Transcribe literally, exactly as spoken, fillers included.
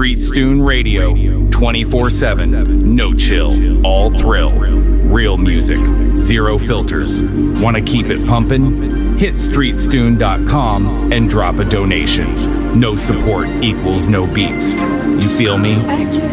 Street Stoon Radio, twenty-four seven, no chill, all thrill. Real music, zero filters. Want to keep it pumping? Hit street stoon dot com and drop a donation. No support equals no beats. You feel me?